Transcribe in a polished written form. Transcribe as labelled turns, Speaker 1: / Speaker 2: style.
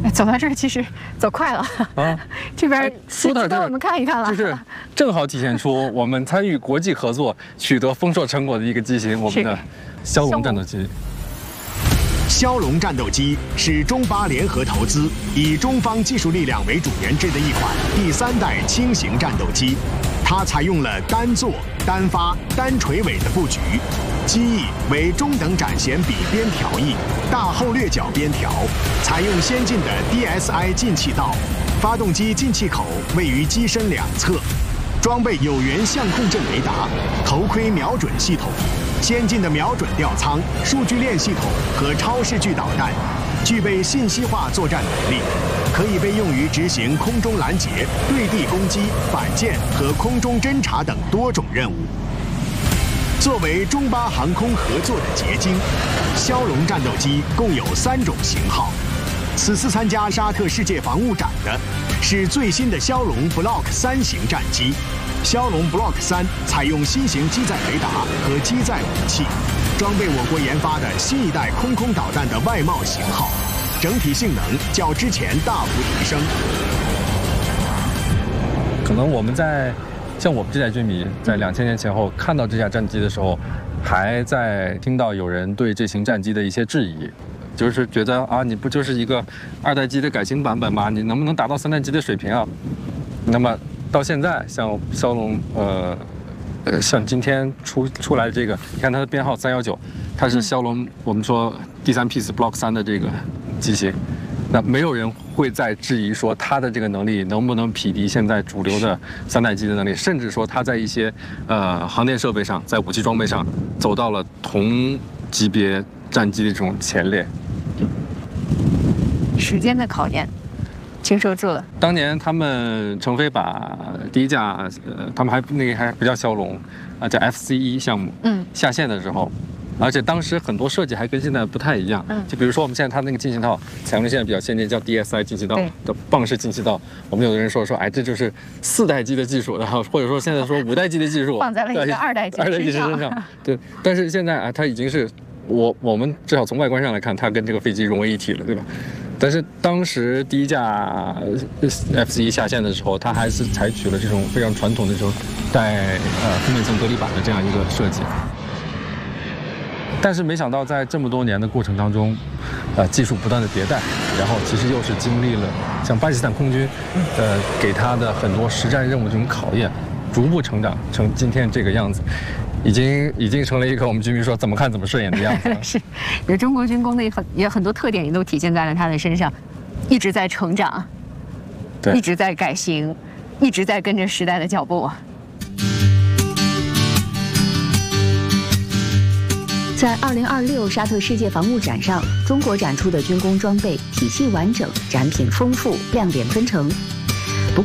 Speaker 1: 走到这儿其实走快了啊，这边
Speaker 2: 说到这儿
Speaker 1: 我们看一看了，
Speaker 2: 就是正好体现出我们参与国际合作、取得丰硕成果的一个机型，我们的枭龙战斗机。
Speaker 3: 枭龙战斗机是中巴联合投资，以中方技术力量为主研制的一款第3代轻型战斗机。它采用了单座、单发、单垂尾的布局，机翼为中等展弦比边条翼，大后掠角边条，采用先进的 DSI 进气道，发动机进气口位于机身两侧。装备有源相控阵雷达、头盔瞄准系统、先进的瞄准吊舱、数据链系统和超视距导弹，具备信息化作战能力，可以被用于执行空中拦截、对地攻击、反舰和空中侦察等多种任务。作为中巴航空合作的结晶，枭龙战斗机共有3种型号。此次参加沙特世界防务展的是最新的枭龙 Block 3型战机。枭龙 Block 3采用新型机载雷达和机载武器，装备我国研发的新一代空导弹的外贸型号，整体性能较之前大幅提升。
Speaker 2: 可能我们像我们这代军迷，在2000年前后看到这架战机的时候，还在听到有人对这型战机的一些质疑。就是觉得啊，你不就是一个2代机的改型版本吗？你能不能达到3代机的水平啊？那么到现在，像枭龙，像今天出来的这个，你看它的编号319，它是枭龙我们说第3批次 Block 3的这个机型，那没有人会再质疑说它的这个能力能不能匹敌现在主流的3代机的能力，甚至说它在一些航电设备上，在武器装备上走到了同级别战机的这种前列。
Speaker 1: 时间的考验，经受住了。
Speaker 2: 当年他们成飞把第一架，他们还不叫枭龙，叫 FC1项目，下线的时候，而且当时很多设计还跟现在不太一样，就比如说我们现在它那个进气道采用了现在比较先进叫 DSI 进气道的棒式进气道，我们有的人说哎这就是4代机的技术，然后或者说现在说5代机的技术
Speaker 1: 放在了一个2代机身上，
Speaker 2: 对，但是现在它已经是我们至少从外观上来看，它跟这个飞机融为一体了，对吧？但是当时第一架 FC1下线的时候，它还是采取了这种非常传统的这种带封面层隔离板的这样一个设计。但是没想到在这么多年的过程当中，技术不断的迭代，然后其实又是经历了像巴基斯坦空军给它的很多实战任务这种考验，逐步成长成今天这个样子。已经成了一个我们军迷说怎么看怎么顺眼的样子。
Speaker 1: 是，有中国军工的也很多特点也都体现在了他的身上，一直在成长，对，一直在改型，一直在跟着时代的脚步。
Speaker 4: 在2026沙特世界防务展上，中国展出的军工装备体系完整、展品丰富、亮点纷呈，